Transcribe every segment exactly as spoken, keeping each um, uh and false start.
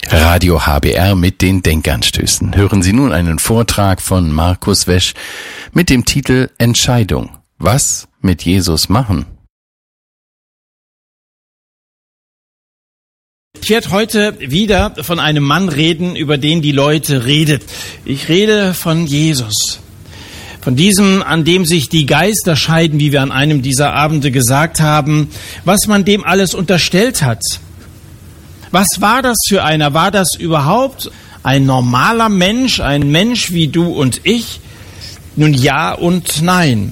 Radio H B R mit den Denkanstößen. Hören Sie nun einen Vortrag von Markus Wesch mit dem Titel Entscheidung. Was mit Jesus machen? Ich werde heute wieder von einem Mann reden, über den die Leute reden. Ich rede von Jesus. Von diesem, an dem sich die Geister scheiden, wie wir an einem dieser Abende gesagt haben, was man dem alles unterstellt hat. Was war das für einer? War das überhaupt ein normaler Mensch, ein Mensch wie du und ich? Nun ja und nein.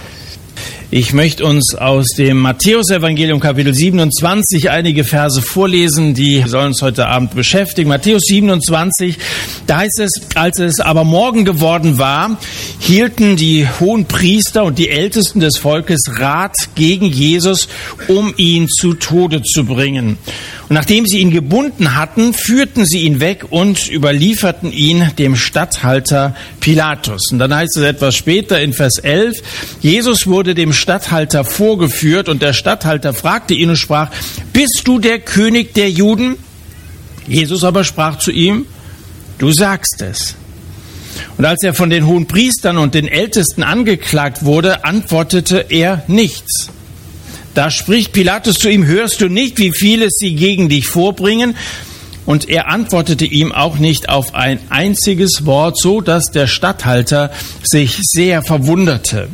Ich möchte uns aus dem Matthäus-Evangelium Kapitel siebenundzwanzig einige Verse vorlesen, die sollen uns heute Abend beschäftigen. Matthäus siebenundzwanzig, da heißt es, als es aber Morgen geworden war, hielten die Hohenpriester und die Ältesten des Volkes Rat gegen Jesus, um ihn zu Tode zu bringen. Und nachdem sie ihn gebunden hatten, führten sie ihn weg und überlieferten ihn dem Statthalter Pilatus. Und dann heißt es etwas später in Vers elf, Jesus wurde dem Statthalter vorgeführt und der Statthalter fragte ihn und sprach, bist du der König der Juden? Jesus aber sprach zu ihm, du sagst es. Und als er von den Hohenpriestern und den Ältesten angeklagt wurde, antwortete er nichts. Da spricht Pilatus zu ihm, hörst du nicht, wie viele sie gegen dich vorbringen? Und er antwortete ihm auch nicht auf ein einziges Wort, so dass der Statthalter sich sehr verwunderte.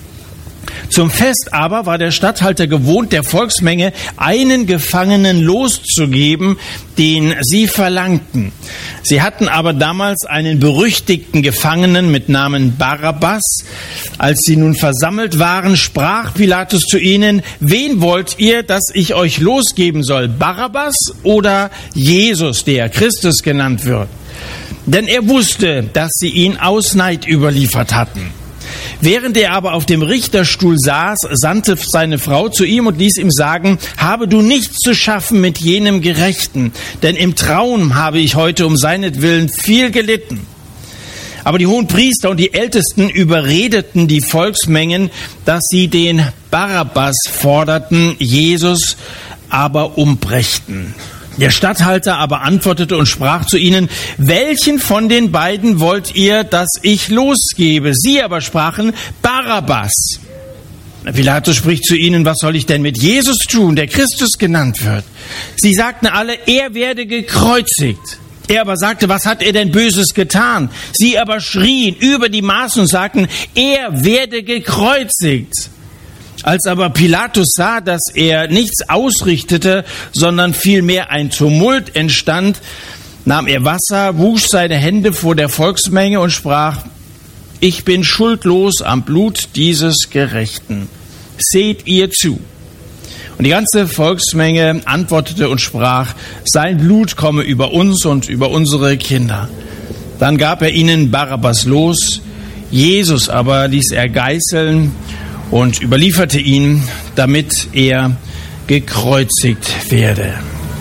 Zum Fest aber war der Statthalter gewohnt, der Volksmenge einen Gefangenen loszugeben, den sie verlangten. Sie hatten aber damals einen berüchtigten Gefangenen mit Namen Barabbas. Als sie nun versammelt waren, sprach Pilatus zu ihnen, wen wollt ihr, dass ich euch losgeben soll, Barabbas oder Jesus, der Christus genannt wird? Denn er wusste, dass sie ihn aus Neid überliefert hatten. Während er aber auf dem Richterstuhl saß, sandte seine Frau zu ihm und ließ ihm sagen, habe du nichts zu schaffen mit jenem Gerechten, denn im Traum habe ich heute um seinetwillen viel gelitten. Aber die Hohenpriester und die Ältesten überredeten die Volksmengen, dass sie den Barabbas forderten, Jesus aber umbrächten. Der Statthalter aber antwortete und sprach zu ihnen, welchen von den beiden wollt ihr, dass ich losgebe? Sie aber sprachen, Barabbas. Pilatus spricht zu ihnen, was soll ich denn mit Jesus tun, der Christus genannt wird? Sie sagten alle, er werde gekreuzigt. Er aber sagte, was hat er denn Böses getan? Sie aber schrien über die Maßen und sagten, er werde gekreuzigt. Als aber Pilatus sah, dass er nichts ausrichtete, sondern vielmehr ein Tumult entstand, nahm er Wasser, wusch seine Hände vor der Volksmenge und sprach, ich bin schuldlos am Blut dieses Gerechten. Seht ihr zu. Und die ganze Volksmenge antwortete und sprach, sein Blut komme über uns und über unsere Kinder. Dann gab er ihnen Barabbas los, Jesus aber ließ er geißeln und überlieferte ihn, damit er gekreuzigt werde.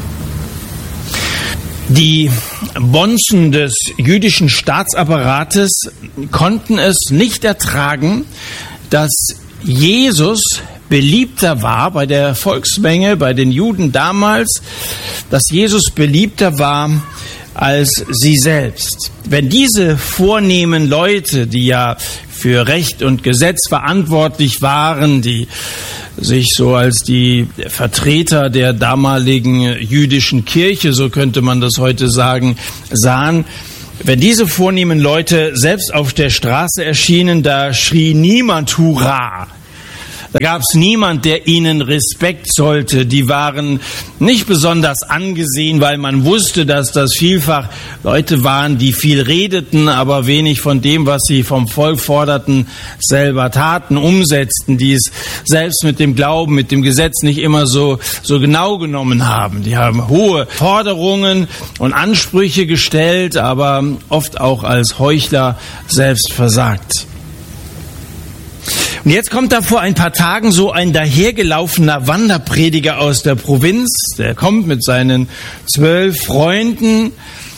Die Bonzen des jüdischen Staatsapparates konnten es nicht ertragen, dass Jesus beliebter war bei der Volksmenge, bei den Juden damals, dass Jesus beliebter war als sie selbst. Wenn diese vornehmen Leute, die ja für Recht und Gesetz verantwortlich waren, die sich so als die Vertreter der damaligen jüdischen Kirche, so könnte man das heute sagen, sahen, wenn diese vornehmen Leute selbst auf der Straße erschienen, da schrie niemand Hurra. Da gab es niemand, der ihnen Respekt zollte. Die waren nicht besonders angesehen, weil man wusste, dass das vielfach Leute waren, die viel redeten, aber wenig von dem, was sie vom Volk forderten, selber taten, umsetzten, die es selbst mit dem Glauben, mit dem Gesetz nicht immer so, so genau genommen haben. Die haben hohe Forderungen und Ansprüche gestellt, aber oft auch als Heuchler selbst versagt. Und jetzt kommt da vor ein paar Tagen so ein dahergelaufener Wanderprediger aus der Provinz. Der kommt mit seinen zwölf Freunden,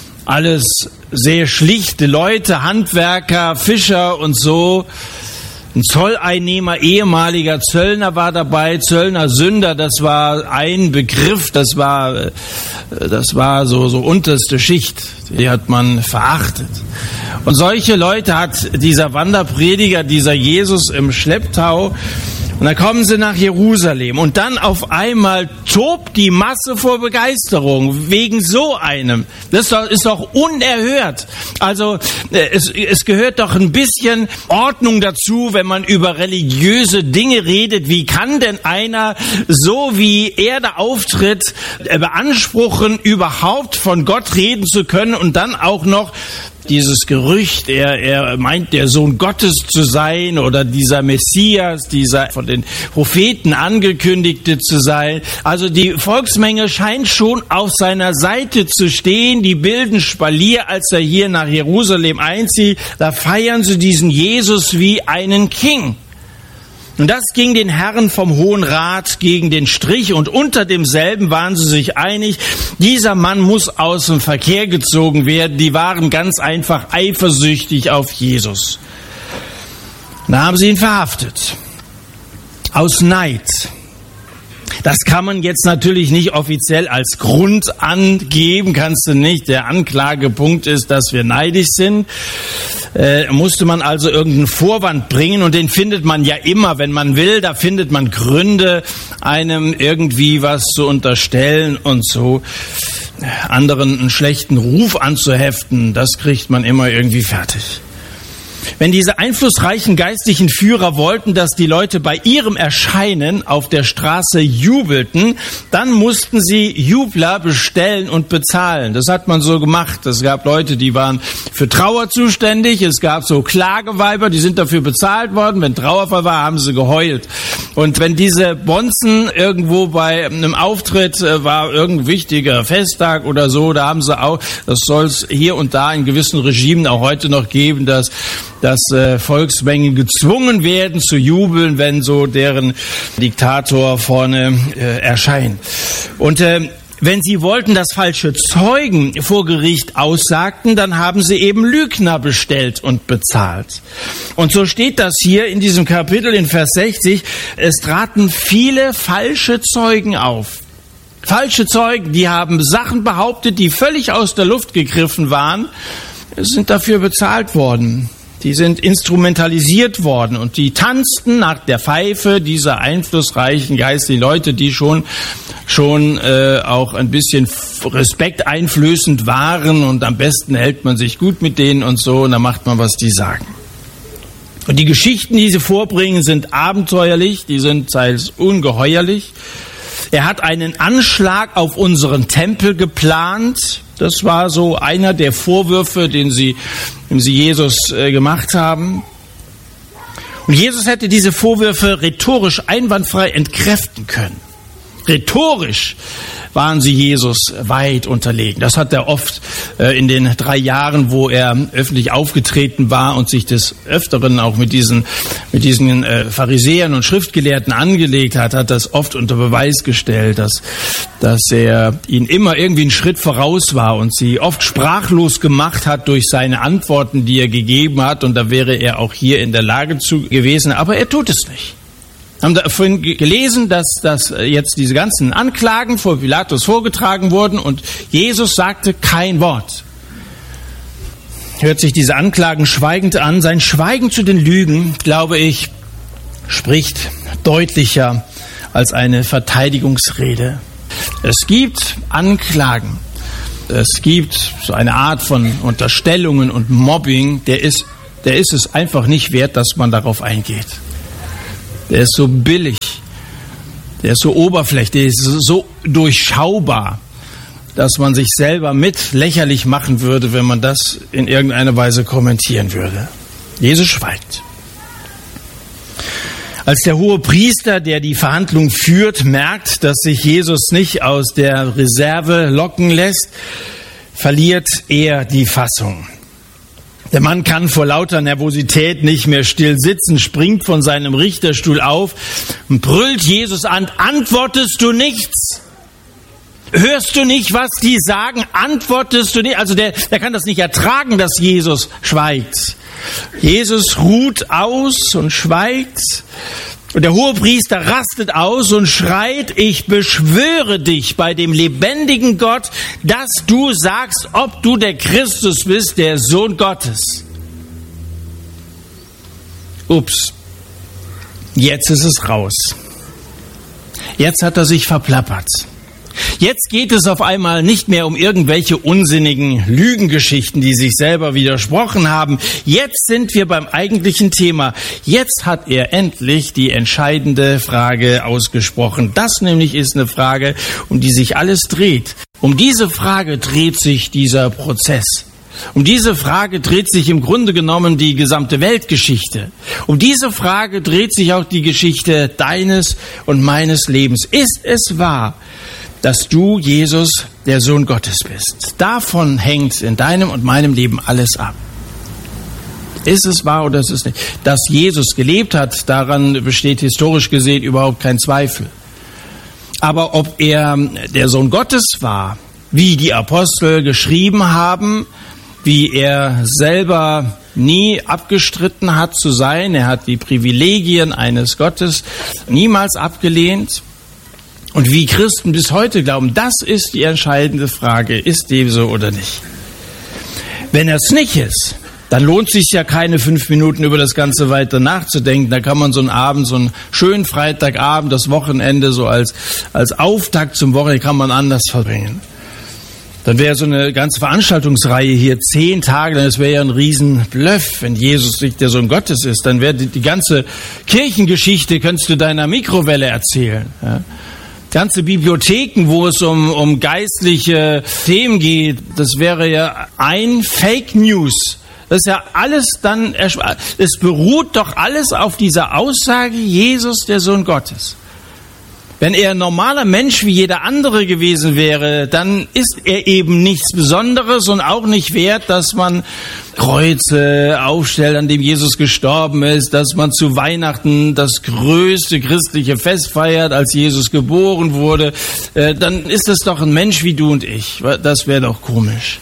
alles sehr schlichte Leute, Handwerker, Fischer und so. Ein Zolleinnehmer, ehemaliger Zöllner war dabei. Zöllner, Sünder, das war ein Begriff, das war, das war so, so unterste Schicht. Die hat man verachtet. Und solche Leute hat dieser Wanderprediger, dieser Jesus im Schlepptau. Und dann kommen sie nach Jerusalem und dann auf einmal tobt die Masse vor Begeisterung wegen so einem. Das ist doch, ist doch unerhört. Also es, es gehört doch ein bisschen Ordnung dazu, wenn man über religiöse Dinge redet. Wie kann denn einer, so wie er da auftritt, beanspruchen, überhaupt von Gott reden zu können und dann auch noch dieses Gerücht, er, er meint, der Sohn Gottes zu sein oder dieser Messias, dieser von den Propheten angekündigte zu sein. Also die Volksmenge scheint schon auf seiner Seite zu stehen. Die bilden Spalier, als er hier nach Jerusalem einzieht. Da feiern sie diesen Jesus wie einen King. Und das ging den Herren vom Hohen Rat gegen den Strich und unter demselben waren sie sich einig, dieser Mann muss aus dem Verkehr gezogen werden. Die waren ganz einfach eifersüchtig auf Jesus. Da haben sie ihn verhaftet. Aus Neid. Das kann man jetzt natürlich nicht offiziell als Grund angeben, kannst du nicht. Der Anklagepunkt ist, dass wir neidisch sind. Äh, musste man also irgendeinen Vorwand bringen und den findet man ja immer, wenn man will. Da findet man Gründe, einem irgendwie was zu unterstellen und so anderen einen schlechten Ruf anzuheften. Das kriegt man immer irgendwie fertig. Wenn diese einflussreichen geistlichen Führer wollten, dass die Leute bei ihrem Erscheinen auf der Straße jubelten, dann mussten sie Jubler bestellen und bezahlen. Das hat man so gemacht. Es gab Leute, die waren für Trauer zuständig. Es gab so Klageweiber, die sind dafür bezahlt worden. Wenn Trauerfall war, haben sie geheult. Und wenn diese Bonzen irgendwo bei einem Auftritt äh, war, irgendein wichtiger Festtag oder so, da haben sie auch, das soll es hier und da in gewissen Regimen auch heute noch geben, dass dass äh, Volksmengen gezwungen werden zu jubeln, wenn so deren Diktator vorne äh, erscheint. Und äh, wenn sie wollten, dass falsche Zeugen vor Gericht aussagten, dann haben sie eben Lügner bestellt und bezahlt. Und so steht das hier in diesem Kapitel in Vers sechzig. Es traten viele falsche Zeugen auf. Falsche Zeugen, die haben Sachen behauptet, die völlig aus der Luft gegriffen waren, sind dafür bezahlt worden. Die sind instrumentalisiert worden und die tanzten nach der Pfeife dieser einflussreichen geistlichen Leute, die schon schon äh, auch ein bisschen respekteinflößend waren und am besten hält man sich gut mit denen und so und dann macht man, was die sagen. Und die Geschichten, die sie vorbringen, sind abenteuerlich, die sind teils ungeheuerlich. Er hat einen Anschlag auf unseren Tempel geplant. Das war so einer der Vorwürfe, den sie, den sie Jesus äh, gemacht haben. Und Jesus hätte diese Vorwürfe rhetorisch einwandfrei entkräften können. Rhetorisch waren sie Jesus weit unterlegen. Das hat er oft äh, in den drei Jahren, wo er öffentlich aufgetreten war und sich des Öfteren auch mit diesen mit diesen äh, Pharisäern und Schriftgelehrten angelegt hat, hat das oft unter Beweis gestellt, dass dass er ihnen immer irgendwie einen Schritt voraus war und sie oft sprachlos gemacht hat durch seine Antworten, die er gegeben hat. Und da wäre er auch hier in der Lage zu gewesen, aber er tut es nicht. Wir haben da vorhin gelesen, dass, dass jetzt diese ganzen Anklagen vor Pilatus vorgetragen wurden und Jesus sagte kein Wort. Hört sich diese Anklagen schweigend an. Sein Schweigen zu den Lügen, glaube ich, spricht deutlicher als eine Verteidigungsrede. Es gibt Anklagen. Es gibt so eine Art von Unterstellungen und Mobbing, der ist, der ist es einfach nicht wert, dass man darauf eingeht. Der ist so billig, der ist so oberflächlich, der ist so durchschaubar, dass man sich selber mit lächerlich machen würde, wenn man das in irgendeiner Weise kommentieren würde. Jesus schweigt. Als der hohe Priester, der die Verhandlung führt, merkt, dass sich Jesus nicht aus der Reserve locken lässt, verliert er die Fassung. Der Mann kann vor lauter Nervosität nicht mehr still sitzen, springt von seinem Richterstuhl auf und brüllt Jesus an: Antwortest du nichts? Hörst du nicht, was die sagen? Antwortest du nicht? Also der, der kann das nicht ertragen, dass Jesus schweigt. Jesus ruht aus und schweigt. Und der Hohepriester rastet aus und schreit, ich beschwöre dich bei dem lebendigen Gott, dass du sagst, ob du der Christus bist, der Sohn Gottes. Ups, jetzt ist es raus. Jetzt hat er sich verplappert. Jetzt geht es auf einmal nicht mehr um irgendwelche unsinnigen Lügengeschichten, die sich selber widersprochen haben. Jetzt sind wir beim eigentlichen Thema. Jetzt hat er endlich die entscheidende Frage ausgesprochen. Das nämlich ist eine Frage, um die sich alles dreht. Um diese Frage dreht sich dieser Prozess. Um diese Frage dreht sich im Grunde genommen die gesamte Weltgeschichte. Um diese Frage dreht sich auch die Geschichte deines und meines Lebens. Ist es wahr, dass du, Jesus, der Sohn Gottes bist? Davon hängt in deinem und meinem Leben alles ab. Ist es wahr oder ist es nicht? Dass Jesus gelebt hat, daran besteht historisch gesehen überhaupt kein Zweifel. Aber ob er der Sohn Gottes war, wie die Apostel geschrieben haben, wie er selber nie abgestritten hat zu sein, er hat die Privilegien eines Gottes niemals abgelehnt, und wie Christen bis heute glauben, das ist die entscheidende Frage, ist dem so oder nicht. Wenn er es nicht ist, dann lohnt es sich ja keine fünf Minuten über das Ganze weiter nachzudenken. Da kann man so einen Abend, so einen schönen Freitagabend, das Wochenende so als, als Auftakt zum Wochenende kann man anders verbringen. Dann wäre so eine ganze Veranstaltungsreihe hier, zehn Tage, das wäre ja ein Riesenbluff, wenn Jesus nicht der Sohn Gottes ist. Dann wäre die, die ganze Kirchengeschichte, könntest du deiner Mikrowelle erzählen. Ja. Ganze Bibliotheken, wo es um, um geistliche Themen geht, das wäre ja ein Fake News. Das ist ja alles dann, es beruht doch alles auf dieser Aussage, Jesus, der Sohn Gottes. Wenn er ein normaler Mensch wie jeder andere gewesen wäre, dann ist er eben nichts Besonderes und auch nicht wert, dass man Kreuze aufstellt, an dem Jesus gestorben ist, dass man zu Weihnachten das größte christliche Fest feiert, als Jesus geboren wurde. Dann ist es doch ein Mensch wie du und ich. Das wäre doch komisch.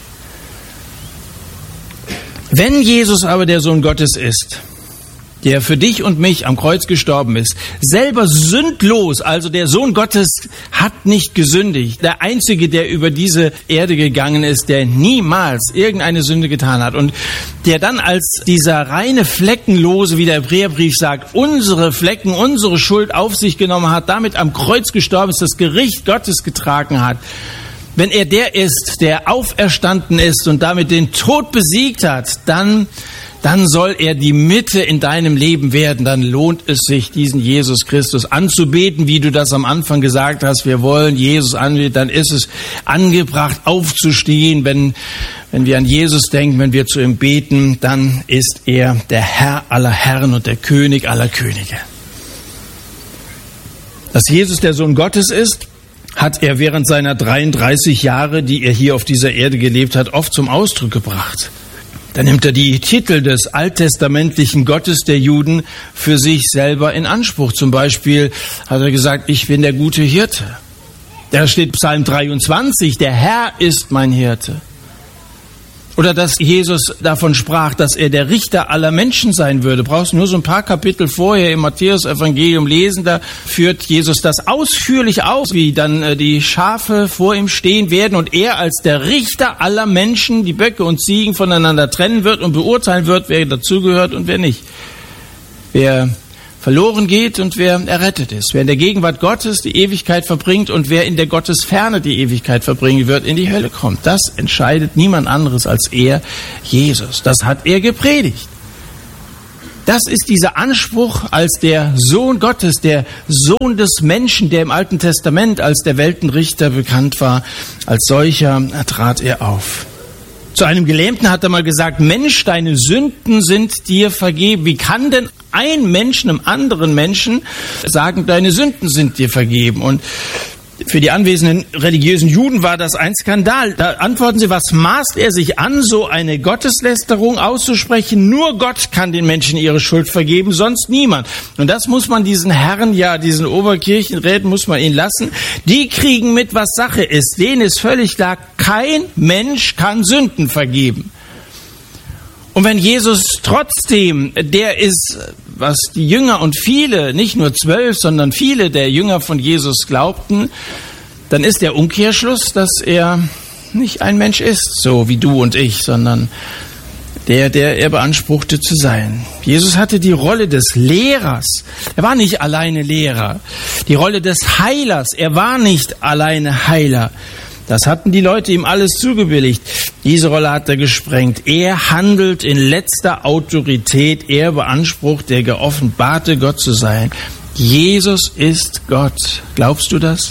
Wenn Jesus aber der Sohn Gottes ist, der für dich und mich am Kreuz gestorben ist, selber sündlos, also der Sohn Gottes hat nicht gesündigt. Der Einzige, der über diese Erde gegangen ist, der niemals irgendeine Sünde getan hat und der dann als dieser reine Fleckenlose, wie der Hebräerbrief sagt, unsere Flecken, unsere Schuld auf sich genommen hat, damit am Kreuz gestorben ist, das Gericht Gottes getragen hat. Wenn er der ist, der auferstanden ist und damit den Tod besiegt hat, dann dann soll er die Mitte in deinem Leben werden. Dann lohnt es sich, diesen Jesus Christus anzubeten, wie du das am Anfang gesagt hast. Wir wollen Jesus anbeten. Dann ist es angebracht, aufzustehen. Wenn, wenn wir an Jesus denken, wenn wir zu ihm beten, dann ist er der Herr aller Herren und der König aller Könige. Dass Jesus der Sohn Gottes ist, hat er während seiner dreiunddreißig Jahre, die er hier auf dieser Erde gelebt hat, oft zum Ausdruck gebracht. Dann nimmt er die Titel des alttestamentlichen Gottes der Juden für sich selber in Anspruch. Zum Beispiel hat er gesagt, ich bin der gute Hirte. Da steht Psalm dreiundzwanzig, der Herr ist mein Hirte. Oder dass Jesus davon sprach, dass er der Richter aller Menschen sein würde. Brauchst nur so ein paar Kapitel vorher im Matthäus-Evangelium lesen, da führt Jesus das ausführlich aus, wie dann die Schafe vor ihm stehen werden und er als der Richter aller Menschen die Böcke und Ziegen voneinander trennen wird und beurteilen wird, wer dazugehört und wer nicht. Wer verloren geht und wer errettet ist. Wer in der Gegenwart Gottes die Ewigkeit verbringt und wer in der Gottesferne die Ewigkeit verbringen wird, in die Hölle kommt. Das entscheidet niemand anderes als er, Jesus. Das hat er gepredigt. Das ist dieser Anspruch als der Sohn Gottes, der Sohn des Menschen, der im Alten Testament als der Weltenrichter bekannt war. Als solcher trat er auf. Zu einem Gelähmten hat er mal gesagt, Mensch, deine Sünden sind dir vergeben. Wie kann denn ein Mensch einem anderen Menschen sagen, deine Sünden sind dir vergeben? Und Für die anwesenden religiösen Juden war das ein Skandal. Da antworten sie, was maßt er sich an, so eine Gotteslästerung auszusprechen? Nur Gott kann den Menschen ihre Schuld vergeben, sonst niemand. Und das muss man diesen Herren, ja, diesen Oberkirchenräten, muss man ihnen lassen. Die kriegen mit, was Sache ist. Denen ist völlig klar, kein Mensch kann Sünden vergeben. Und wenn Jesus trotzdem der ist, was die Jünger und viele, nicht nur zwölf, sondern viele der Jünger von Jesus glaubten, dann ist der Umkehrschluss, dass er nicht ein Mensch ist, so wie du und ich, sondern der, der er beanspruchte zu sein. Jesus hatte die Rolle des Lehrers. Er war nicht alleine Lehrer. Die Rolle des Heilers. Er war nicht alleine Heiler. Das hatten die Leute ihm alles zugebilligt. Diese Rolle hat er gesprengt. Er handelt in letzter Autorität. Er beansprucht, der geoffenbarte Gott zu sein. Jesus ist Gott. Glaubst du das?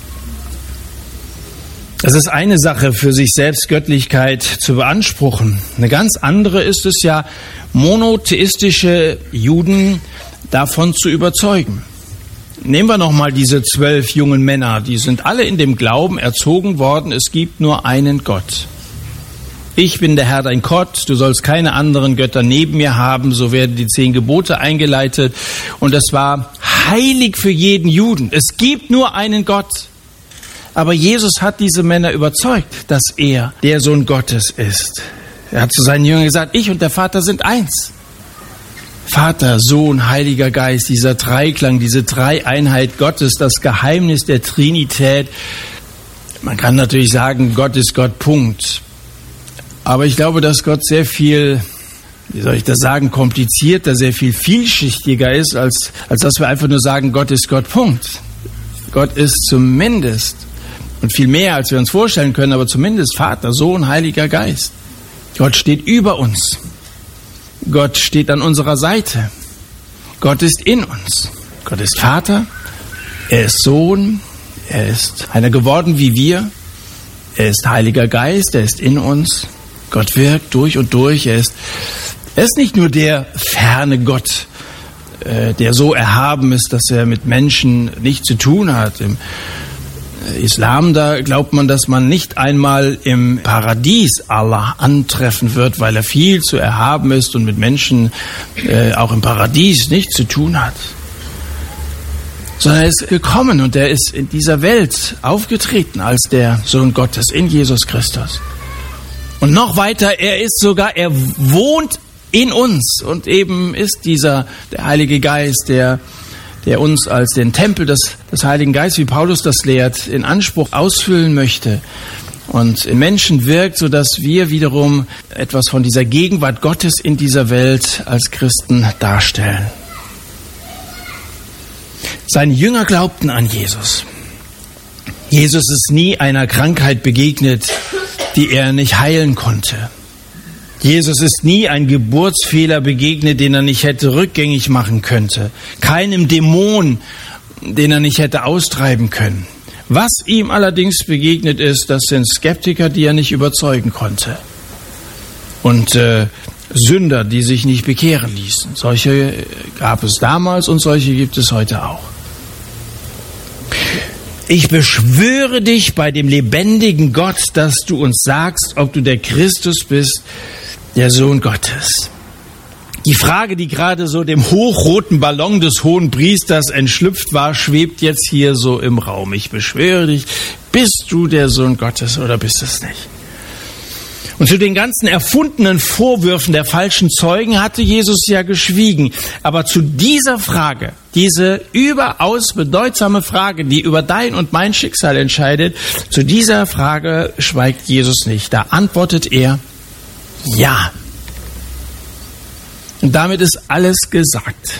Es ist eine Sache, für sich selbst Göttlichkeit zu beanspruchen. Eine ganz andere ist es ja, monotheistische Juden davon zu überzeugen. Nehmen wir nochmal diese zwölf jungen Männer. Die sind alle in dem Glauben erzogen worden, es gibt nur einen Gott. Ich bin der Herr dein Gott, du sollst keine anderen Götter neben mir haben, so werden die zehn Gebote eingeleitet. Und es war heilig für jeden Juden. Es gibt nur einen Gott. Aber Jesus hat diese Männer überzeugt, dass er der Sohn Gottes ist. Er hat zu seinen Jüngern gesagt, ich und der Vater sind eins. Vater, Sohn, Heiliger Geist, dieser Dreiklang, diese Dreieinheit Gottes, das Geheimnis der Trinität. Man kann natürlich sagen, Gott ist Gott, Punkt. Aber ich glaube, dass Gott sehr viel, wie soll ich das sagen, komplizierter, sehr viel vielschichtiger ist, als, als dass wir einfach nur sagen, Gott ist Gott, Punkt. Gott ist zumindest, und viel mehr, als wir uns vorstellen können, aber zumindest Vater, Sohn, Heiliger Geist. Gott steht über uns. Gott steht an unserer Seite. Gott ist in uns. Gott ist Vater, er ist Sohn, er ist einer geworden wie wir, er ist Heiliger Geist, er ist in uns. Gott wirkt durch und durch. Er ist, er ist nicht nur der ferne Gott, äh, der so erhaben ist, dass er mit Menschen nichts zu tun hat. Im Islam, da glaubt man, dass man nicht einmal im Paradies Allah antreffen wird, weil er viel zu erhaben ist und mit Menschen äh, auch im Paradies nichts zu tun hat. Sondern er ist gekommen und er ist in dieser Welt aufgetreten als der Sohn Gottes in Jesus Christus. Und noch weiter, er ist sogar, er wohnt in uns und eben ist dieser, der Heilige Geist, der der uns als den Tempel des, des Heiligen Geistes, wie Paulus das lehrt, in Anspruch ausfüllen möchte und in Menschen wirkt, sodass wir wiederum etwas von dieser Gegenwart Gottes in dieser Welt als Christen darstellen. Seine Jünger glaubten an Jesus. Jesus ist nie einer Krankheit begegnet, die er nicht heilen konnte. Jesus ist nie ein Geburtsfehler begegnet, den er nicht hätte rückgängig machen könnte. Keinem Dämon, den er nicht hätte austreiben können. Was ihm allerdings begegnet ist, das sind Skeptiker, die er nicht überzeugen konnte. Und äh, Sünder, die sich nicht bekehren ließen. Solche gab es damals und solche gibt es heute auch. Ich beschwöre dich bei dem lebendigen Gott, dass du uns sagst, ob du der Christus bist, der Sohn Gottes. Die Frage, die gerade so dem hochroten Ballon des hohen Priesters entschlüpft war, schwebt jetzt hier so im Raum. Ich beschwöre dich, bist du der Sohn Gottes oder bist es nicht? Und zu den ganzen erfundenen Vorwürfen der falschen Zeugen hatte Jesus ja geschwiegen. Aber zu dieser Frage, diese überaus bedeutsame Frage, die über dein und mein Schicksal entscheidet, zu dieser Frage schweigt Jesus nicht. Da antwortet er, ja. Und damit ist alles gesagt.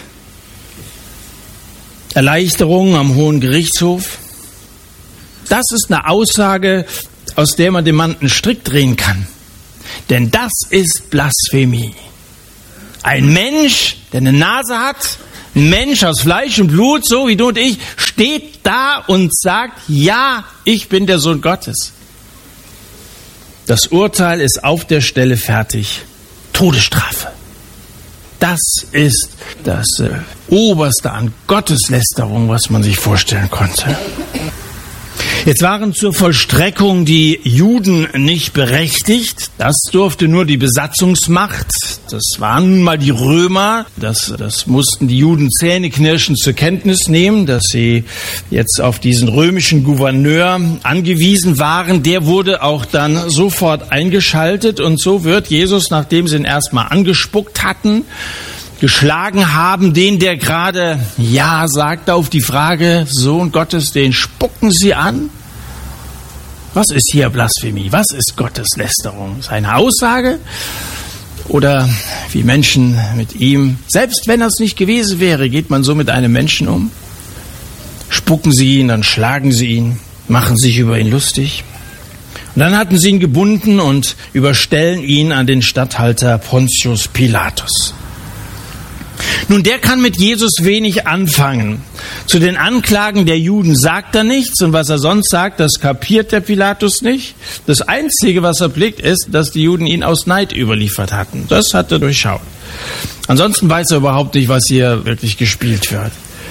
Erleichterung am Hohen Gerichtshof. Das ist eine Aussage, aus der man dem Mann einen Strick drehen kann. Denn das ist Blasphemie. Ein Mensch, der eine Nase hat, ein Mensch aus Fleisch und Blut, so wie du und ich, steht da und sagt, ja, ich bin der Sohn Gottes. Das Urteil ist auf der Stelle fertig. Todesstrafe. Das ist das äh, Oberste an Gotteslästerung, was man sich vorstellen konnte. Jetzt waren zur Vollstreckung die Juden nicht berechtigt. Das durfte nur die Besatzungsmacht. Das waren nun mal die Römer. Das, das mussten die Juden zähneknirschend zur Kenntnis nehmen, dass sie jetzt auf diesen römischen Gouverneur angewiesen waren. Der wurde auch dann sofort eingeschaltet. Und so wird Jesus, nachdem sie ihn erstmal angespuckt hatten, geschlagen haben, den, der gerade Ja sagte auf die Frage, Sohn Gottes, den spucken Sie an? Was ist hier Blasphemie? Was ist Gotteslästerung? Seine Aussage? Oder wie Menschen mit ihm, selbst wenn das nicht gewesen wäre, geht man so mit einem Menschen um? Spucken sie ihn, dann schlagen sie ihn, machen sich über ihn lustig. Und dann hatten sie ihn gebunden und überstellen ihn an den Statthalter Pontius Pilatus. Nun, der kann mit Jesus wenig anfangen. Zu den Anklagen der Juden sagt er nichts und was er sonst sagt, das kapiert der Pilatus nicht. Das Einzige, was er blickt, ist, dass die Juden ihn aus Neid überliefert hatten. Das hat er durchschaut. Ansonsten weiß er überhaupt nicht, was hier wirklich gespielt wird.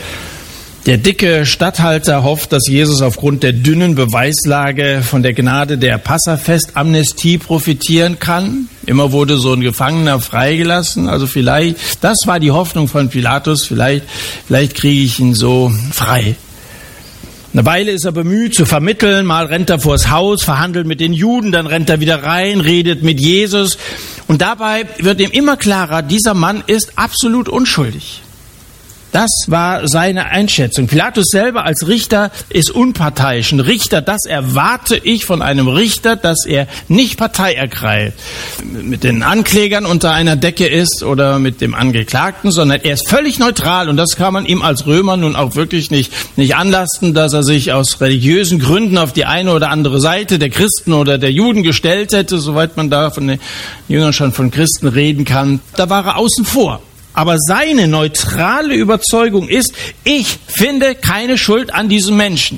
Der dicke Statthalter hofft, dass Jesus aufgrund der dünnen Beweislage von der Gnade der Passafest-Amnestie profitieren kann. Immer wurde so ein Gefangener freigelassen. Also vielleicht, das war die Hoffnung von Pilatus, vielleicht, vielleicht kriege ich ihn so frei. Eine Weile ist er bemüht zu vermitteln, mal rennt er vors Haus, verhandelt mit den Juden, dann rennt er wieder rein, redet mit Jesus. Und dabei wird ihm immer klarer, dieser Mann ist absolut unschuldig. Das war seine Einschätzung. Pilatus selber als Richter ist unparteiisch. Ein Richter, das erwarte ich von einem Richter, dass er nicht Partei ergreift, mit den Anklägern unter einer Decke ist oder mit dem Angeklagten, sondern er ist völlig neutral. Und das kann man ihm als Römer nun auch wirklich nicht, nicht anlasten, dass er sich aus religiösen Gründen auf die eine oder andere Seite der Christen oder der Juden gestellt hätte, soweit man da von den Jüngern schon von Christen reden kann. Da war er außen vor. Aber seine neutrale Überzeugung ist, ich finde keine Schuld an diesem Menschen.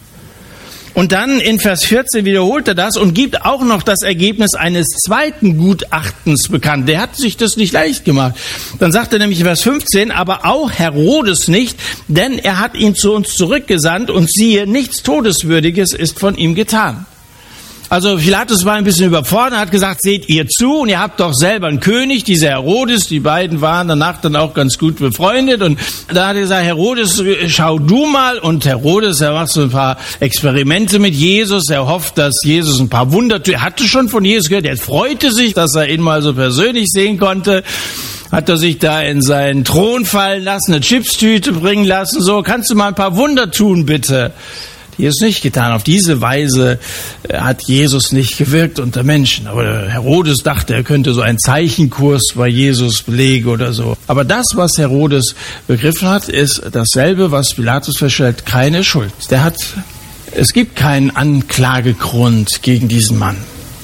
Und dann in Vers vierzehn wiederholt er das und gibt auch noch das Ergebnis eines zweiten Gutachtens bekannt. Der hat sich das nicht leicht gemacht. Dann sagt er nämlich in Vers fünfzehn, aber auch Herodes nicht, denn er hat ihn zu uns zurückgesandt und siehe, nichts Todeswürdiges ist von ihm getan. Also Pilatus war ein bisschen überfordert, hat gesagt, seht ihr zu und ihr habt doch selber einen König, dieser Herodes, die beiden waren danach dann auch ganz gut befreundet und da hat er gesagt, Herodes, schau du mal und Herodes, er macht so ein paar Experimente mit Jesus, er hofft, dass Jesus ein paar Wunder tut, er hatte schon von Jesus gehört, er freute sich, dass er ihn mal so persönlich sehen konnte. Hat er sich da in seinen Thron fallen lassen, eine Chipstüte bringen lassen, so, kannst du mal ein paar Wunder tun, bitte? Jesus nicht getan. Auf diese Weise hat Jesus nicht gewirkt unter Menschen. Aber Herodes dachte, er könnte so einen Zeichenkurs bei Jesus belegen oder so. Aber das, was Herodes begriffen hat, ist dasselbe, was Pilatus feststellt, keine Schuld. Der hat, es gibt keinen Anklagegrund gegen diesen Mann.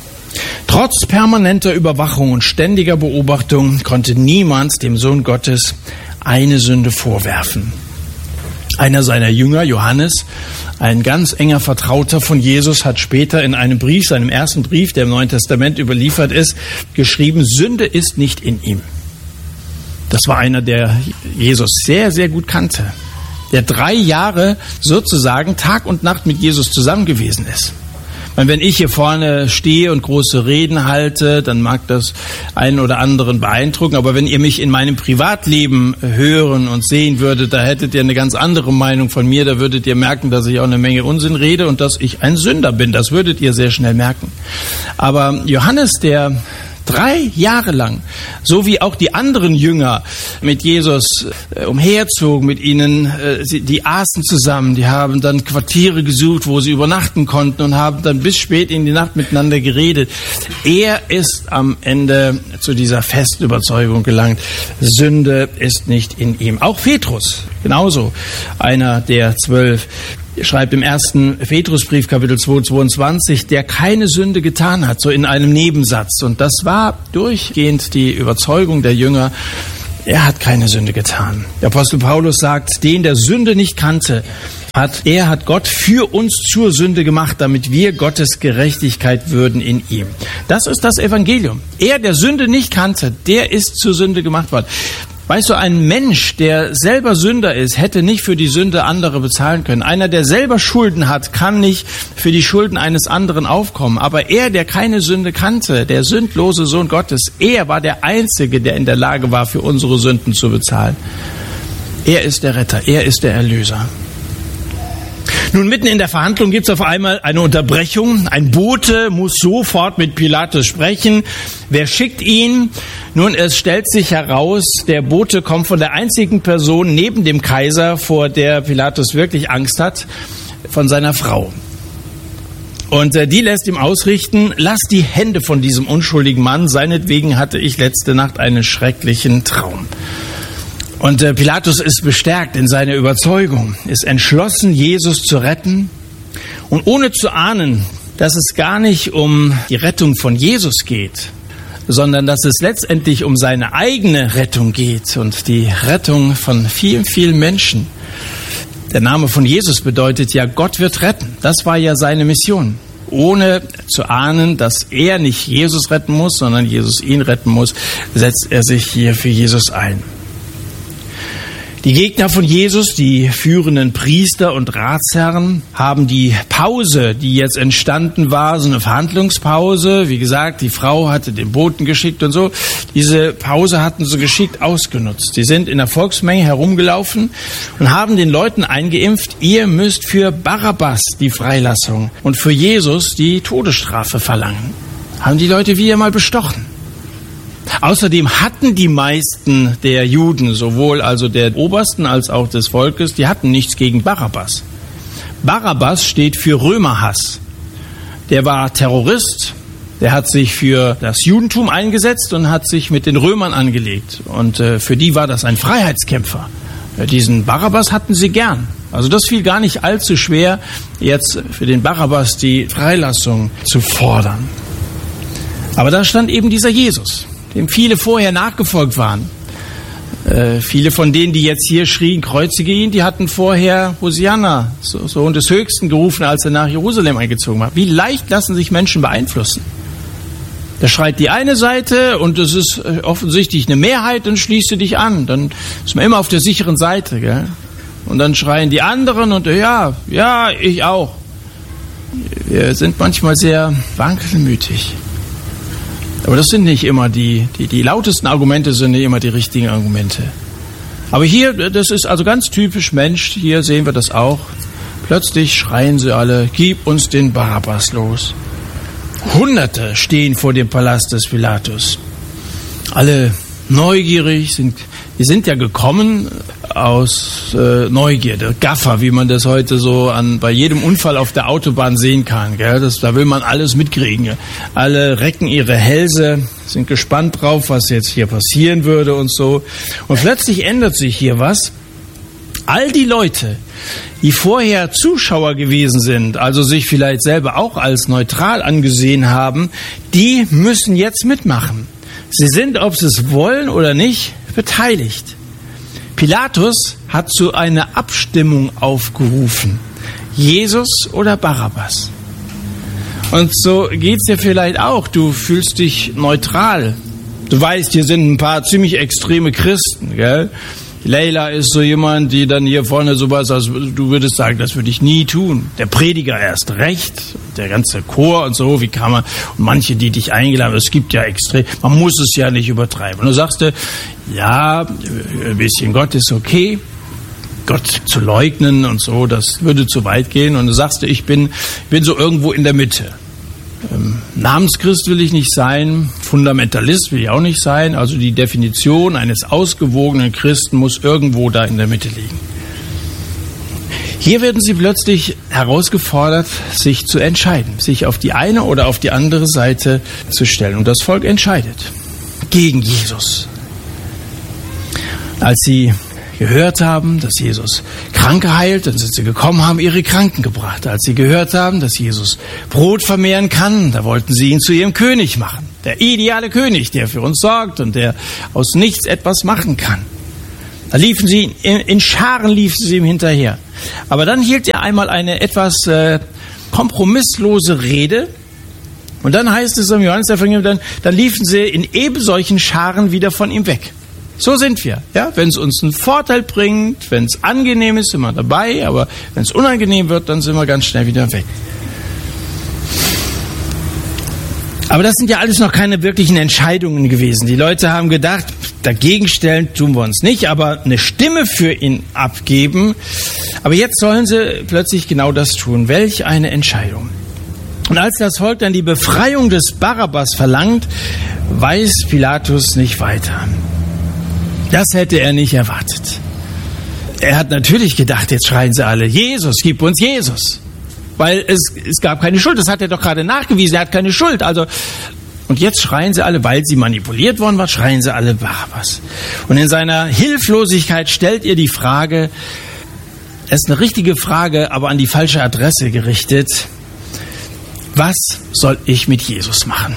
Trotz permanenter Überwachung und ständiger Beobachtung konnte niemand dem Sohn Gottes eine Sünde vorwerfen. Einer seiner Jünger, Johannes, ein ganz enger Vertrauter von Jesus, hat später in einem Brief, seinem ersten Brief, der im Neuen Testament überliefert ist, geschrieben, Sünde ist nicht in ihm. Das war einer, der Jesus sehr, sehr gut kannte, der drei Jahre sozusagen Tag und Nacht mit Jesus zusammen gewesen ist. Wenn ich hier vorne stehe und große Reden halte, dann mag das einen oder anderen beeindrucken. Aber wenn ihr mich in meinem Privatleben hören und sehen würdet, da hättet ihr eine ganz andere Meinung von mir. Da würdet ihr merken, dass ich auch eine Menge Unsinn rede und dass ich ein Sünder bin. Das würdet ihr sehr schnell merken. Aber Johannes, der drei Jahre lang, so wie auch die anderen Jünger mit Jesus äh, umherzogen, mit ihnen, äh, sie, die aßen zusammen, die haben dann Quartiere gesucht, wo sie übernachten konnten und haben dann bis spät in die Nacht miteinander geredet. Er ist am Ende zu dieser festen Überzeugung gelangt, Sünde ist nicht in ihm. Auch Petrus, genauso einer der zwölf. Er schreibt im ersten Petrusbrief, Kapitel zwei, zweiundzwanzig, der keine Sünde getan hat, so in einem Nebensatz. Und das war durchgehend die Überzeugung der Jünger, er hat keine Sünde getan. Der Apostel Paulus sagt, den der Sünde nicht kannte, hat, er hat Gott für uns zur Sünde gemacht, damit wir Gottes Gerechtigkeit würden in ihm. Das ist das Evangelium. Er, der Sünde nicht kannte, der ist zur Sünde gemacht worden. Weißt du, ein Mensch, der selber Sünder ist, hätte nicht für die Sünde anderer bezahlen können. Einer, der selber Schulden hat, kann nicht für die Schulden eines anderen aufkommen. Aber er, der keine Sünde kannte, der sündlose Sohn Gottes, er war der Einzige, der in der Lage war, für unsere Sünden zu bezahlen. Er ist der Retter, er ist der Erlöser. Nun, mitten in der Verhandlung gibt es auf einmal eine Unterbrechung. Ein Bote muss sofort mit Pilatus sprechen. Wer schickt ihn? Nun, es stellt sich heraus, der Bote kommt von der einzigen Person neben dem Kaiser, vor der Pilatus wirklich Angst hat, von seiner Frau. Und äh, die lässt ihm ausrichten, lass die Hände von diesem unschuldigen Mann, seinetwegen hatte ich letzte Nacht einen schrecklichen Traum. Und äh, Pilatus ist bestärkt in seiner Überzeugung, ist entschlossen, Jesus zu retten. Und ohne zu ahnen, dass es gar nicht um die Rettung von Jesus geht, sondern dass es letztendlich um seine eigene Rettung geht und die Rettung von vielen, vielen Menschen. Der Name von Jesus bedeutet ja, Gott wird retten. Das war ja seine Mission. Ohne zu ahnen, dass er nicht Jesus retten muss, sondern Jesus ihn retten muss, setzt er sich hier für Jesus ein. Die Gegner von Jesus, die führenden Priester und Ratsherren, haben die Pause, die jetzt entstanden war, so eine Verhandlungspause, wie gesagt, die Frau hatte den Boten geschickt und so, diese Pause hatten sie geschickt ausgenutzt. Sie sind in der Volksmenge herumgelaufen und haben den Leuten eingeimpft, ihr müsst für Barabbas die Freilassung und für Jesus die Todesstrafe verlangen. Haben die Leute wieder mal bestochen. Außerdem hatten die meisten der Juden, sowohl also der Obersten als auch des Volkes, die hatten nichts gegen Barabbas. Barabbas steht für Römerhass. Der war Terrorist, der hat sich für das Judentum eingesetzt und hat sich mit den Römern angelegt. Und äh, für die war das ein Freiheitskämpfer. Äh, diesen Barabbas hatten sie gern. Also das fiel gar nicht allzu schwer, jetzt für den Barabbas die Freilassung zu fordern. Aber da stand eben dieser Jesus, dem viele vorher nachgefolgt waren. Äh, viele von denen, die jetzt hier schrien, kreuzige ihn, die hatten vorher Hosianna, so, Sohn des Höchsten, gerufen, als er nach Jerusalem eingezogen war. Wie leicht lassen sich Menschen beeinflussen? Da schreit die eine Seite und es ist offensichtlich eine Mehrheit, dann schließt du dich an. Dann ist man immer auf der sicheren Seite, gell? Und dann schreien die anderen und ja, ja, ich auch. Wir sind manchmal sehr wankelmütig. Aber das sind nicht immer die, die, die lautesten Argumente sind nicht immer die richtigen Argumente. Aber hier, das ist also ganz typisch Mensch, hier sehen wir das auch. Plötzlich schreien sie alle, gib uns den Barabbas los. Hunderte stehen vor dem Palast des Pilatus. Alle neugierig, sind, die sind ja gekommen aus äh, Neugierde, Gaffer, wie man das heute so an bei jedem Unfall auf der Autobahn sehen kann. Gell? Das, da will man alles mitkriegen. Alle recken ihre Hälse, sind gespannt drauf, was jetzt hier passieren würde und so. Und plötzlich ändert sich hier was. All die Leute, die vorher Zuschauer gewesen sind, also sich vielleicht selber auch als neutral angesehen haben, die müssen jetzt mitmachen. Sie sind, ob sie es wollen oder nicht, beteiligt. Pilatus hat zu einer Abstimmung aufgerufen. Jesus oder Barabbas? Und so geht's dir vielleicht auch. Du fühlst dich neutral. Du weißt, hier sind ein paar ziemlich extreme Christen, gell? Leila ist so jemand, die dann hier vorne sowas, also du würdest sagen, das würde ich nie tun. Der Prediger erst recht, der ganze Chor und so, wie kann man, und manche, die dich eingeladen haben, es gibt ja extrem, man muss es ja nicht übertreiben. Und du sagst, ja, ein bisschen Gott ist okay, Gott zu leugnen und so, das würde zu weit gehen. Und du sagst, ich bin, bin so irgendwo in der Mitte. Ähm, Namenschrist will ich nicht sein, Fundamentalist will ich auch nicht sein, also die Definition eines ausgewogenen Christen muss irgendwo da in der Mitte liegen. Hier werden sie plötzlich herausgefordert, sich zu entscheiden, sich auf die eine oder auf die andere Seite zu stellen. Und das Volk entscheidet gegen Jesus. Als sie gehört haben, dass Jesus Kranke heilt, dann sind sie gekommen, haben ihre Kranken gebracht. Als sie gehört haben, dass Jesus Brot vermehren kann, da wollten sie ihn zu ihrem König machen. Der ideale König, der für uns sorgt und der aus nichts etwas machen kann. Da liefen sie, in, in Scharen liefen sie ihm hinterher. Aber dann hielt er einmal eine etwas äh, kompromisslose Rede. Und dann heißt es im Johannesevangelium, dann, dann liefen sie in eben solchen Scharen wieder von ihm weg. So sind wir. Ja, wenn es uns einen Vorteil bringt, wenn es angenehm ist, sind wir dabei, aber wenn es unangenehm wird, dann sind wir ganz schnell wieder weg. Aber das sind ja alles noch keine wirklichen Entscheidungen gewesen. Die Leute haben gedacht, dagegen stellen tun wir uns nicht, aber eine Stimme für ihn abgeben. Aber jetzt sollen sie plötzlich genau das tun. Welch eine Entscheidung. Und als das Volk dann die Befreiung des Barabbas verlangt, weiß Pilatus nicht weiter. Das hätte er nicht erwartet. Er hat natürlich gedacht, jetzt schreien sie alle, Jesus, gib uns Jesus. Weil es, es gab keine Schuld, das hat er doch gerade nachgewiesen, er hat keine Schuld. Also, und jetzt schreien sie alle, weil sie manipuliert worden waren, schreien sie alle Barabbas. Und in seiner Hilflosigkeit stellt ihr die Frage, es ist eine richtige Frage, aber an die falsche Adresse gerichtet, was soll ich mit Jesus machen?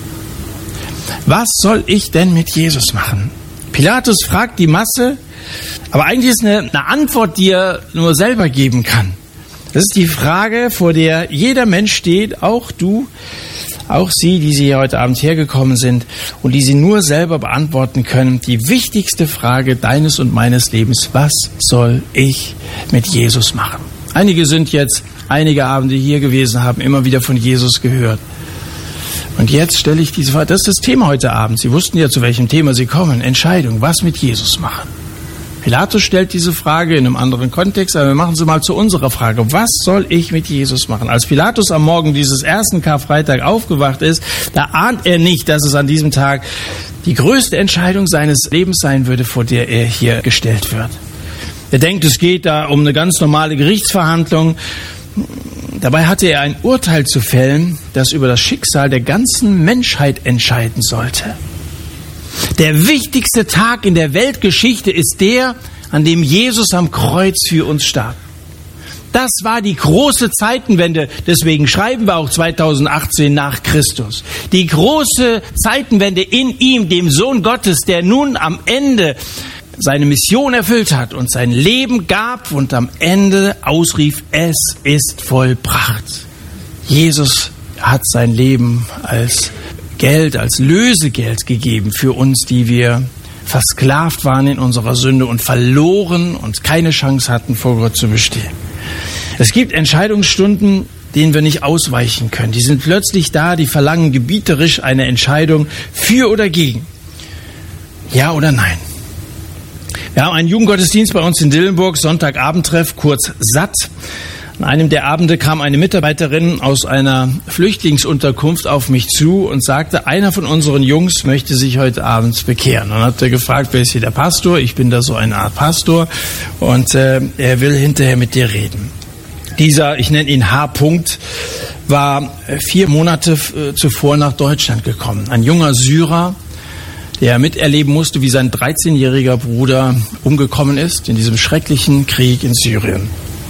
Was soll ich denn mit Jesus machen? Pilatus fragt die Masse, aber eigentlich ist eine, eine Antwort, die er nur selber geben kann. Das ist die Frage, vor der jeder Mensch steht, auch du, auch Sie, die Sie hier heute Abend hergekommen sind und die Sie nur selber beantworten können. Die wichtigste Frage deines und meines Lebens, was soll ich mit Jesus machen? Einige sind jetzt einige Abende hier gewesen, haben immer wieder von Jesus gehört. Und jetzt stelle ich diese Frage, das ist das Thema heute Abend. Sie wussten ja, zu welchem Thema Sie kommen. Entscheidung, was mit Jesus machen? Pilatus stellt diese Frage in einem anderen Kontext, aber wir machen sie mal zu unserer Frage. Was soll ich mit Jesus machen? Als Pilatus am Morgen dieses ersten Karfreitag aufgewacht ist, da ahnt er nicht, dass es an diesem Tag die größte Entscheidung seines Lebens sein würde, vor der er hier gestellt wird. Er denkt, es geht da um eine ganz normale Gerichtsverhandlung. Dabei hatte er ein Urteil zu fällen, das über das Schicksal der ganzen Menschheit entscheiden sollte. Der wichtigste Tag in der Weltgeschichte ist der, an dem Jesus am Kreuz für uns starb. Das war die große Zeitenwende, deswegen schreiben wir auch zweitausendachtzehn nach Christus. Die große Zeitenwende in ihm, dem Sohn Gottes, der nun am Ende seine Mission erfüllt hat und sein Leben gab und am Ende ausrief, es ist vollbracht. Jesus hat sein Leben als Geld, als Lösegeld gegeben für uns, die wir versklavt waren in unserer Sünde und verloren und keine Chance hatten, vor Gott zu bestehen. Es gibt Entscheidungsstunden, denen wir nicht ausweichen können. Die sind plötzlich da, die verlangen gebieterisch eine Entscheidung für oder gegen. Ja oder nein. Wir haben einen Jugendgottesdienst bei uns in Dillenburg, Sonntagabendtreff, kurz S A T. An einem der Abende kam eine Mitarbeiterin aus einer Flüchtlingsunterkunft auf mich zu und sagte, einer von unseren Jungs möchte sich heute Abend bekehren. Dann hat er gefragt, wer ist hier der Pastor? Ich bin da so eine Art Pastor und äh, er will hinterher mit dir reden. Dieser, ich nenne ihn H. -Punkt, war vier Monate äh, zuvor nach Deutschland gekommen. Ein junger Syrer, der miterleben musste, wie sein dreizehnjähriger Bruder umgekommen ist in diesem schrecklichen Krieg in Syrien.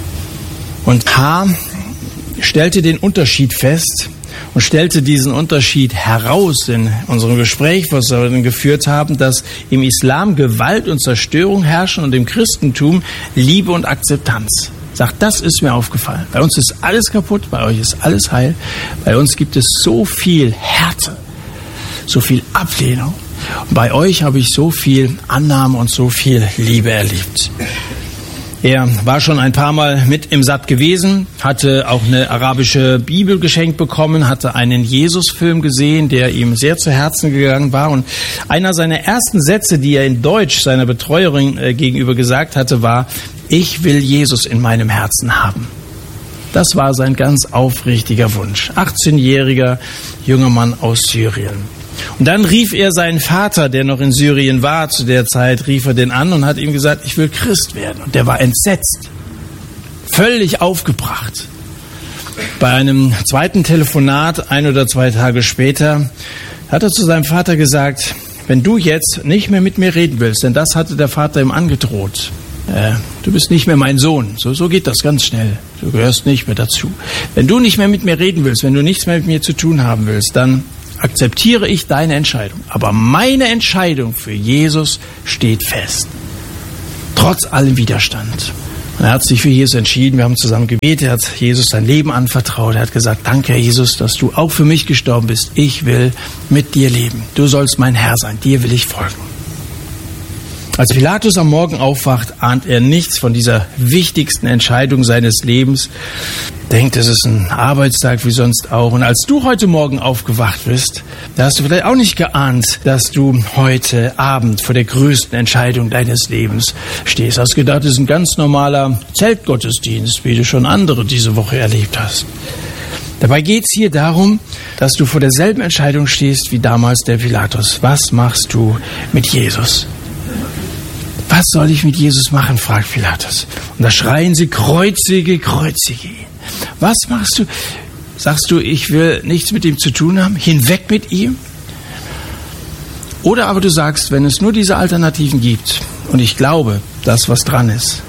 Und H. stellte den Unterschied fest und stellte diesen Unterschied heraus in unserem Gespräch, was wir dann geführt haben, dass im Islam Gewalt und Zerstörung herrschen und im Christentum Liebe und Akzeptanz. Sagt, das ist mir aufgefallen. Bei uns ist alles kaputt, bei euch ist alles heil. Bei uns gibt es so viel Härte, so viel Ablehnung. Und bei euch habe ich so viel Annahme und so viel Liebe erlebt. Er war schon ein paar Mal mit im S A T gewesen, hatte auch eine arabische Bibel geschenkt bekommen, hatte einen Jesus-Film gesehen, der ihm sehr zu Herzen gegangen war. Und einer seiner ersten Sätze, die er in Deutsch seiner Betreuerin äh, gegenüber gesagt hatte, war, ich will Jesus in meinem Herzen haben. Das war sein ganz aufrichtiger Wunsch. achtzehnjähriger junger Mann aus Syrien. Und dann rief er seinen Vater, der noch in Syrien war zu der Zeit, rief er den an und hat ihm gesagt, ich will Christ werden. Und der war entsetzt, völlig aufgebracht. Bei einem zweiten Telefonat, ein oder zwei Tage später, hat er zu seinem Vater gesagt, wenn du jetzt nicht mehr mit mir reden willst, denn das hatte der Vater ihm angedroht, äh, du bist nicht mehr mein Sohn, so, so geht das ganz schnell, du gehörst nicht mehr dazu. Wenn du nicht mehr mit mir reden willst, wenn du nichts mehr mit mir zu tun haben willst, dann akzeptiere ich deine Entscheidung. Aber meine Entscheidung für Jesus steht fest. Trotz allem Widerstand. Und er hat sich für Jesus entschieden. Wir haben zusammen gebetet. Er hat Jesus sein Leben anvertraut. Er hat gesagt, danke, Herr Jesus, dass du auch für mich gestorben bist. Ich will mit dir leben. Du sollst mein Herr sein. Dir will ich folgen. Als Pilatus am Morgen aufwacht, ahnt er nichts von dieser wichtigsten Entscheidung seines Lebens. Denkt, es ist ein Arbeitstag wie sonst auch. Und als du heute Morgen aufgewacht bist, da hast du vielleicht auch nicht geahnt, dass du heute Abend vor der größten Entscheidung deines Lebens stehst. Hast gedacht, es ist ein ganz normaler Zeltgottesdienst, wie du schon andere diese Woche erlebt hast. Dabei geht es hier darum, dass du vor derselben Entscheidung stehst wie damals der Pilatus. Was machst du mit Jesus? Was soll ich mit Jesus machen, fragt Pilatus. Und da schreien sie, kreuzige, kreuzige ihn. Was machst du? Sagst du, ich will nichts mit ihm zu tun haben, hinweg mit ihm? Oder aber du sagst, wenn es nur diese Alternativen gibt und ich glaube, dass was dran ist,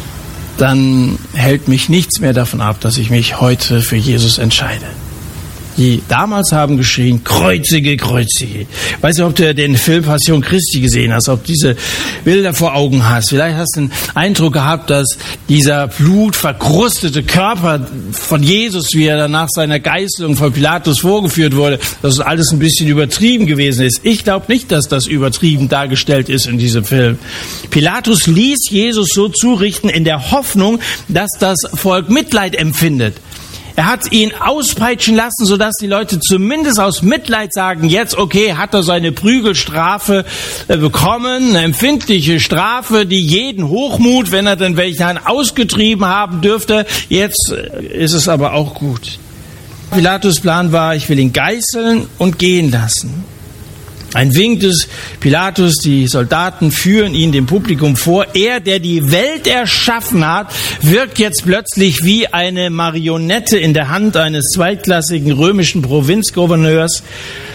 dann hält mich nichts mehr davon ab, dass ich mich heute für Jesus entscheide. Die damals haben geschrien, kreuzige, kreuzige. Weiß nicht, ob du den Film Passion Christi gesehen hast, ob du diese Bilder vor Augen hast. Vielleicht hast du den Eindruck gehabt, dass dieser blutverkrustete Körper von Jesus, wie er dann nach seiner Geißelung von Pilatus vorgeführt wurde, dass es alles ein bisschen übertrieben gewesen ist. Ich glaube nicht, dass das übertrieben dargestellt ist in diesem Film. Pilatus ließ Jesus so zurichten in der Hoffnung, dass das Volk Mitleid empfindet. Er hat ihn auspeitschen lassen, sodass die Leute zumindest aus Mitleid sagen, jetzt okay, hat er seine Prügelstrafe bekommen, eine empfindliche Strafe, die jeden Hochmut, wenn er denn welchen ausgetrieben haben dürfte, jetzt ist es aber auch gut. Pilatus' Plan war, ich will ihn geißeln und gehen lassen. Ein Wink des Pilatus, die Soldaten führen ihn dem Publikum vor. Er, der die Welt erschaffen hat, wirkt jetzt plötzlich wie eine Marionette in der Hand eines zweitklassigen römischen Provinzgouverneurs.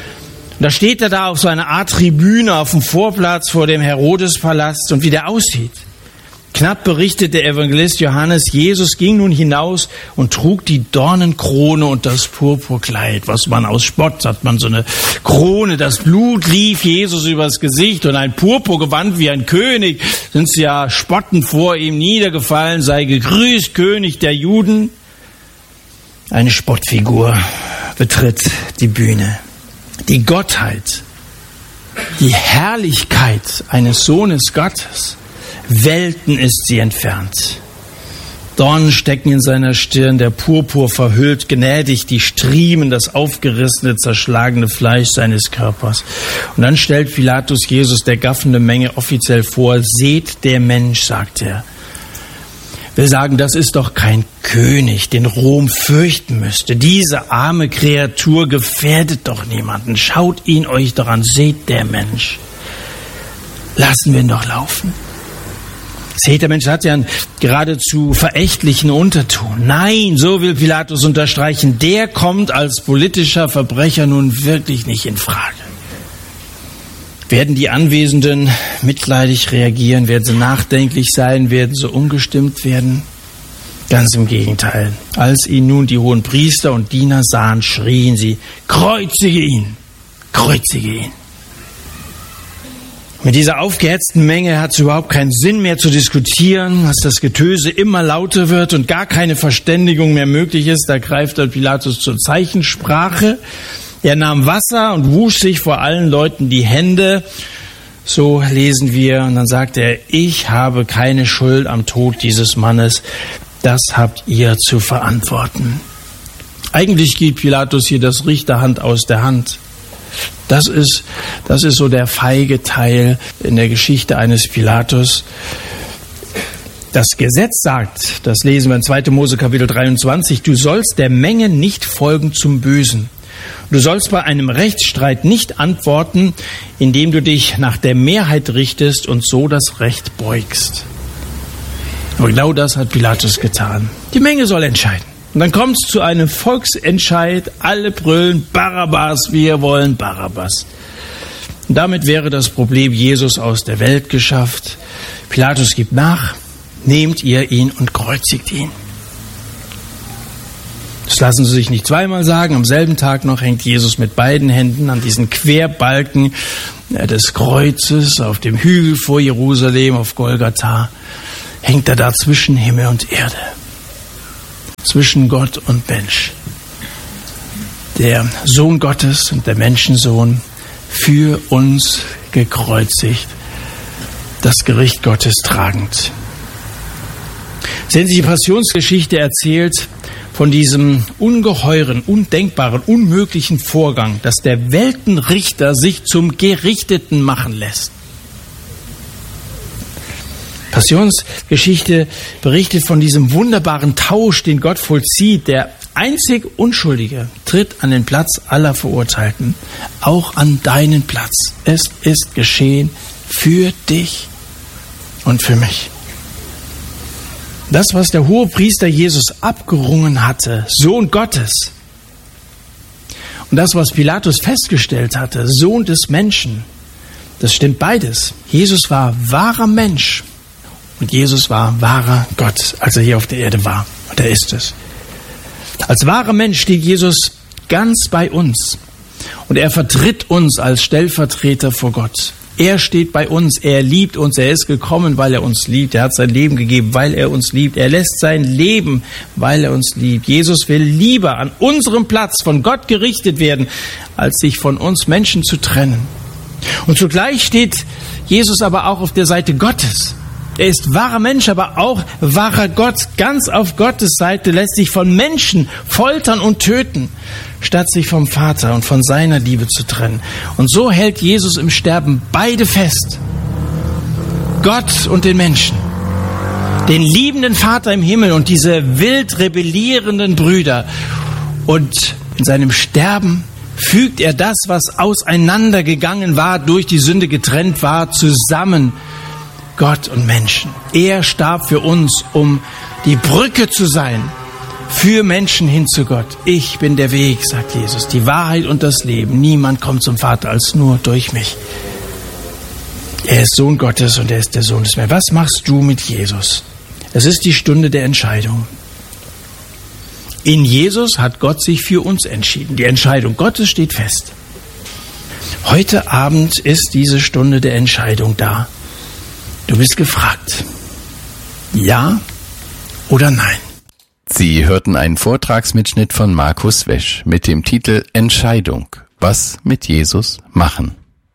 Da steht er da auf so einer Art Tribüne auf dem Vorplatz vor dem Herodespalast und wie der aussieht. Knapp berichtet der Evangelist Johannes, Jesus ging nun hinaus und trug die Dornenkrone und das Purpurkleid. Was man aus Spott hat, man so eine Krone, das Blut lief Jesus übers Gesicht und ein Purpurgewand wie ein König. Sind sie ja spottend vor ihm niedergefallen, sei gegrüßt, König der Juden. Eine Spottfigur betritt die Bühne. Die Gottheit, die Herrlichkeit eines Sohnes Gottes, Welten ist sie entfernt. Dornen stecken in seiner Stirn, der Purpur verhüllt gnädig die Striemen, das aufgerissene, zerschlagene Fleisch seines Körpers. Und dann stellt Pilatus Jesus der gaffenden Menge offiziell vor, seht der Mensch, sagt er. Wir sagen, das ist doch kein König, den Rom fürchten müsste. Diese arme Kreatur gefährdet doch niemanden. Schaut ihn euch doch an, seht der Mensch. Lassen wir ihn doch laufen. Seht, der Mensch hat ja einen geradezu verächtlichen Unterton. Nein, so will Pilatus unterstreichen, der kommt als politischer Verbrecher nun wirklich nicht in Frage. Werden die Anwesenden mitleidig reagieren? Werden sie nachdenklich sein? Werden sie umgestimmt werden? Ganz im Gegenteil. Als ihn nun die hohen Priester und Diener sahen, schrien sie, kreuzige ihn, kreuzige ihn. Mit dieser aufgehetzten Menge hat es überhaupt keinen Sinn mehr zu diskutieren, als das Getöse immer lauter wird und gar keine Verständigung mehr möglich ist. Da greift der Pilatus zur Zeichensprache. Er nahm Wasser und wusch sich vor allen Leuten die Hände. So lesen wir. Und dann sagt er, ich habe keine Schuld am Tod dieses Mannes. Das habt ihr zu verantworten. Eigentlich gibt Pilatus hier das Richterhand aus der Hand. Das ist, das ist so der feige Teil in der Geschichte eines Pilatus. Das Gesetz sagt, das lesen wir in zweiter Mose Kapitel dreiundzwanzig, du sollst der Menge nicht folgen zum Bösen. Du sollst bei einem Rechtsstreit nicht antworten, indem du dich nach der Mehrheit richtest und so das Recht beugst. Aber genau das hat Pilatus getan. Die Menge soll entscheiden. Und dann kommt es zu einem Volksentscheid. Alle brüllen Barabbas, wir wollen Barabbas. Und damit wäre das Problem Jesus aus der Welt geschafft. Pilatus gibt nach, nehmt ihr ihn und kreuzigt ihn. Das lassen Sie sich nicht zweimal sagen. Am selben Tag noch hängt Jesus mit beiden Händen an diesen Querbalken des Kreuzes auf dem Hügel vor Jerusalem auf Golgatha. Hängt er da zwischen Himmel und Erde. Zwischen Gott und Mensch. Der Sohn Gottes und der Menschensohn für uns gekreuzigt, das Gericht Gottes tragend. Sehen Sie, die Passionsgeschichte erzählt von diesem ungeheuren, undenkbaren, unmöglichen Vorgang, dass der Weltenrichter sich zum Gerichteten machen lässt. Passionsgeschichte berichtet von diesem wunderbaren Tausch, den Gott vollzieht. Der einzig Unschuldige tritt an den Platz aller Verurteilten, auch an deinen Platz. Es ist geschehen für dich und für mich. Das, was der Hohepriester Jesus abgerungen hatte, Sohn Gottes, und das, was Pilatus festgestellt hatte, Sohn des Menschen, das stimmt beides. Jesus war wahrer Mensch und Jesus war wahrer Gott, als er hier auf der Erde war. Und er ist es. Als wahrer Mensch steht Jesus ganz bei uns und er vertritt uns als Stellvertreter vor Gott. Er steht bei uns, er liebt uns, er ist gekommen, weil er uns liebt. Er hat sein Leben gegeben, weil er uns liebt. Er lässt sein Leben, weil er uns liebt. Jesus will lieber an unserem Platz von Gott gerichtet werden, als sich von uns Menschen zu trennen. Und zugleich steht Jesus aber auch auf der Seite Gottes. Er ist wahrer Mensch, aber auch wahrer Gott. Ganz auf Gottes Seite lässt sich von Menschen foltern und töten, statt sich vom Vater und von seiner Liebe zu trennen. Und so hält Jesus im Sterben beide fest. Gott und den Menschen. Den liebenden Vater im Himmel und diese wild rebellierenden Brüder. Und in seinem Sterben fügt er das, was auseinandergegangen war, durch die Sünde getrennt war, zusammen. Gott und Menschen. Er starb für uns, um die Brücke zu sein für Menschen hin zu Gott. Ich bin der Weg, sagt Jesus, die Wahrheit und das Leben. Niemand kommt zum Vater als nur durch mich. Er ist Sohn Gottes und er ist der Sohn des Menschen. Was machst du mit Jesus? Es ist die Stunde der Entscheidung. In Jesus hat Gott sich für uns entschieden. Die Entscheidung Gottes steht fest. Heute Abend ist diese Stunde der Entscheidung da. Du bist gefragt. Ja oder nein? Sie hörten einen Vortragsmitschnitt von Markus Wesch mit dem Titel Entscheidung. Was mit Jesus machen?